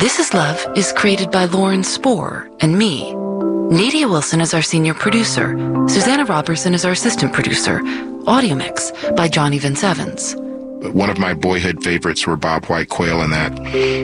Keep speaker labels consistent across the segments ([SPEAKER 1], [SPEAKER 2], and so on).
[SPEAKER 1] This Is Love is created by Lauren Spohr and me. Nadia Wilson is our senior producer. Susanna Robertson is our assistant producer. Audio mix by Johnny Vince Evans.
[SPEAKER 2] One of my boyhood favorites were Bob White Quail and that.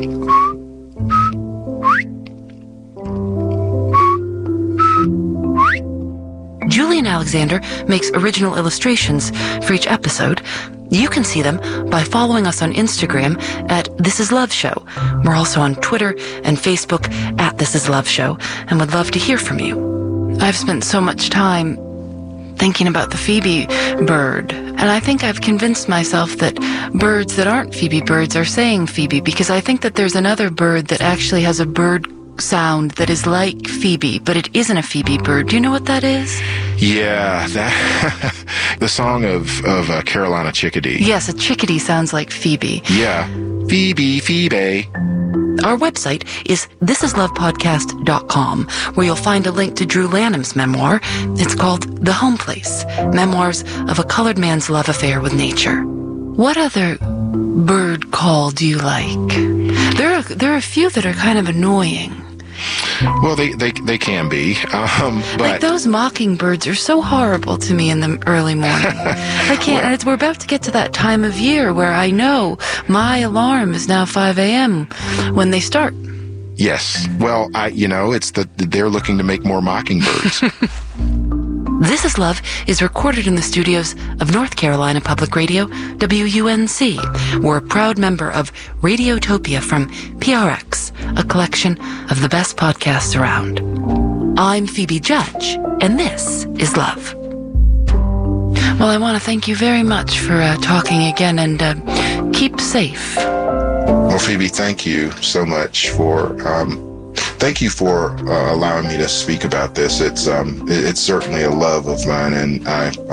[SPEAKER 1] Julian Alexander makes original illustrations for each episode. You can see them by following us on Instagram at This Is Love Show. We're also on Twitter and Facebook at This Is Love Show, and would love to hear from you. I've spent so much time thinking about the Phoebe bird, and I think I've convinced myself that birds that aren't Phoebe birds are saying Phoebe, because I think that there's another bird that actually has a bird sound that is like Phoebe, but it isn't a Phoebe bird. Do you know what that is?
[SPEAKER 2] Yeah, that the song of Carolina Chickadee.
[SPEAKER 1] Yes, a chickadee sounds like Phoebe.
[SPEAKER 2] Yeah, Phoebe.
[SPEAKER 1] Our website is thisislovepodcast.com, where you'll find a link to Drew Lanham's memoir. It's called The Home Place, Memoirs of a Colored Man's Love Affair with Nature. What other bird call do you like? There are a few that are kind of annoying.
[SPEAKER 2] Well, they can be, but
[SPEAKER 1] like those mockingbirds are so horrible to me in the early morning. I can't. And we're about to get to that time of year where I know my alarm is now 5 a.m. when they start.
[SPEAKER 2] Yes. Well, it's they're looking to make more mockingbirds.
[SPEAKER 1] This Is Love is recorded in the studios of North Carolina Public Radio, WUNC. We're a proud member of Radiotopia from PRX, a collection of the best podcasts around. I'm Phoebe Judge, and this is Love. Well, I want to thank you very much for talking again, and keep safe.
[SPEAKER 2] Well, Phoebe, thank you so much for... Thank you for allowing me to speak about this. It's certainly a love of mine, and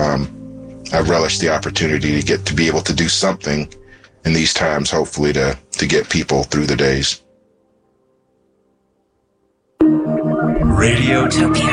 [SPEAKER 2] I relish the opportunity to be able to do something in these times, hopefully to get people through the days.
[SPEAKER 3] Radiotopia.